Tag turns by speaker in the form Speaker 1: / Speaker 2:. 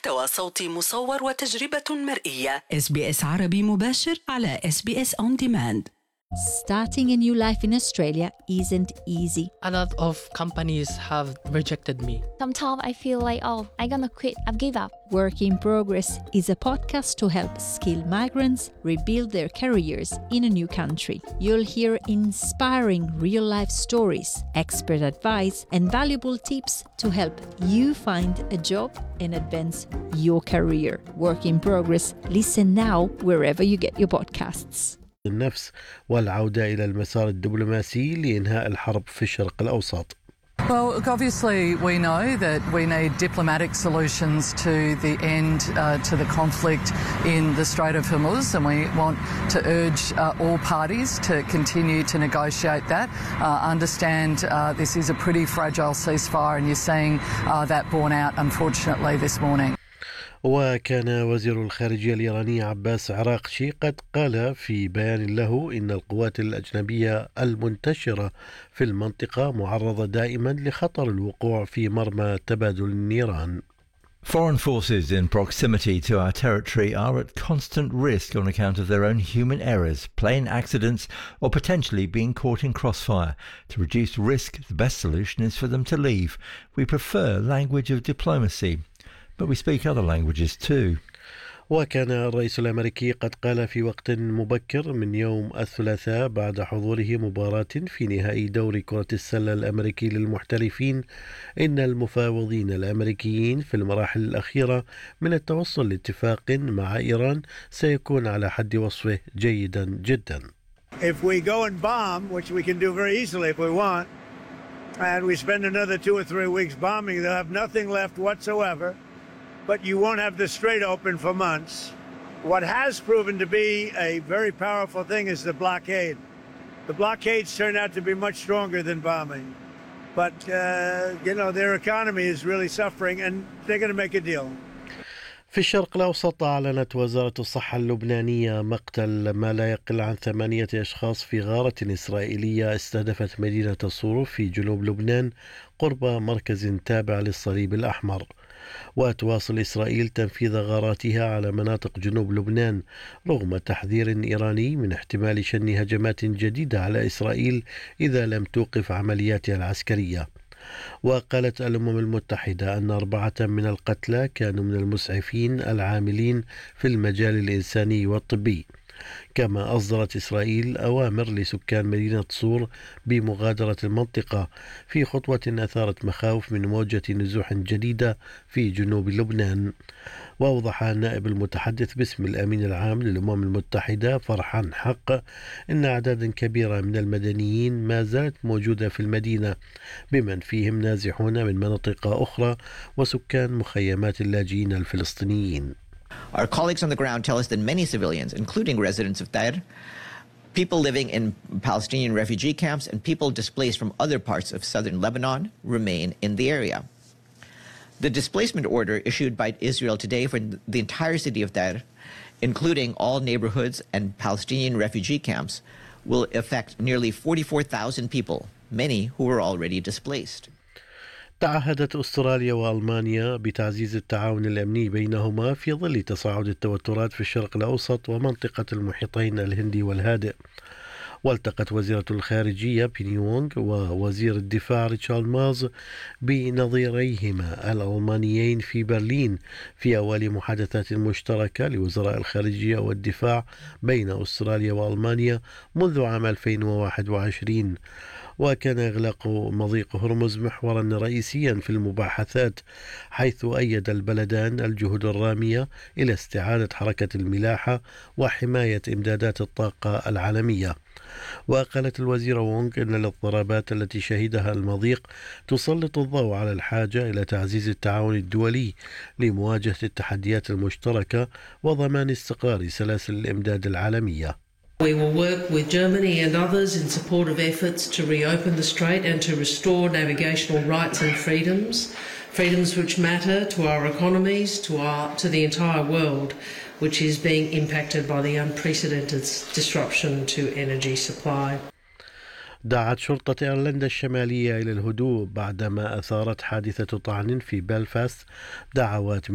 Speaker 1: محتوى صوتي مصور وتجربة مرئية. SBS عربي مباشر على SBS On Demand.
Speaker 2: Starting a new life in Australia isn't easy.
Speaker 3: A lot of companies have rejected me.
Speaker 4: Sometimes I feel like, I'm gonna quit, I've give up.
Speaker 2: Work in Progress is a podcast to help skilled migrants rebuild their careers in a new country. You'll hear inspiring real-life stories, expert advice, and valuable tips to help you find a job and advance your career. Work in Progress. Listen now wherever you get your podcasts.
Speaker 5: النفس والعودة إلى المسار الدبلوماسي لإنهاء الحرب في الشرق الأوسط.
Speaker 6: Well, obviously we know that we need diplomatic solutions to the end to the conflict in the Strait of Hormuz, and we want to urge all parties to continue to negotiate that. Understand this is a pretty fragile ceasefire, and you're seeing that borne out, unfortunately, this morning.
Speaker 5: وكان وزير الخارجية الإيراني عباس عراقشي قد قال في بيان له إن القوات الأجنبية المنتشرة في المنطقة معرضة دائما لخطر الوقوع في مرمى تبادل النيران.
Speaker 7: Foreign forces in proximity to our territory are at constant risk on account of their own human errors, plane accidents, or potentially being caught in crossfire. To reduce risk, the best solution is for them to leave. We prefer language of diplomacy. But we speak other languages too.
Speaker 5: وكان الرئيس الأمريكي قد قال في وقت مبكر من يوم الثلاثاء بعد حضوره مباراة في نهائي دوري كرة السلة الأمريكي للمحترفين إن المفاوضين الأمريكيين في المراحل الأخيرة من التوصل لاتفاق مع إيران سيكون على حد وصفه جيدا جدا.
Speaker 8: If we go and bomb, which we can do very easily if we want, and we spend another 2 or 3 weeks bombing, they'll have nothing left whatsoever. But you won't have the strait open for months. What has proven to be a very powerful thing is the blockade. The blockades turn out to be much stronger than bombing. But, their economy is really suffering, and they're going to make a deal.
Speaker 5: في الشرق الأوسط أعلنت وزارة الصحة اللبنانية مقتل ما لا يقل عن 8 أشخاص في غارة إسرائيلية استهدفت مدينة الصور في جنوب لبنان قرب مركز تابع للصليب الأحمر. وتواصل إسرائيل تنفيذ غاراتها على مناطق جنوب لبنان رغم تحذير إيراني من احتمال شن هجمات جديدة على إسرائيل إذا لم توقف عملياتها العسكرية. وقالت الأمم المتحدة أن 4 من القتلى كانوا من المسعفين العاملين في المجال الإنساني والطبي. كما أصدرت إسرائيل أوامر لسكان مدينة صور بمغادرة المنطقة في خطوة أثارت مخاوف من موجة نزوح جديدة في جنوب لبنان. وأوضح النائب المتحدث باسم الأمين العام للأمم المتحدة فرحان حق أن أعداد كبيرة من المدنيين ما زالت موجودة في المدينة بمن فيهم نازحون من مناطق أخرى وسكان مخيمات اللاجئين الفلسطينيين.
Speaker 9: Our colleagues on the ground tell us that many civilians, including residents of Deir, people living in Palestinian refugee camps, and people displaced from other parts of southern Lebanon remain in the area. The displacement order issued by Israel today for the entire city of Deir, including all neighborhoods and Palestinian refugee camps, will affect nearly 44,000 people, many who were already displaced.
Speaker 5: تعهدت أستراليا وألمانيا بتعزيز التعاون الأمني بينهما في ظل تصاعد التوترات في الشرق الأوسط ومنطقة المحيطين الهندي والهادئ. والتقت وزيرة الخارجية بيني وونغ ووزير الدفاع ريتشارد ماز بنظيريهما الألمانيين في برلين في أول محادثات مشتركة لوزراء الخارجية والدفاع بين أستراليا وألمانيا منذ عام 2021. وكان إغلاق مضيق هرمز محورا رئيسيا في المباحثات حيث أيد البلدان الجهود الرامية إلى استعادة حركة الملاحة وحماية إمدادات الطاقة العالمية. وقالت الوزيرة وونغ أن الاضطرابات التي شهدها المضيق تسلط الضوء على الحاجة إلى تعزيز التعاون الدولي لمواجهة التحديات المشتركة وضمان استقرار سلاسل الإمداد العالمية.
Speaker 10: We will work with Germany and others in support of efforts to reopen the strait and to restore navigational rights and freedoms which matter to our economies, to the entire world, which is being impacted by the unprecedented disruption to energy supply.
Speaker 5: دعت شرطة أيرلندا الشمالية إلى الهدوء بعدما أثارت حادثة طعن في بلفاست دعوات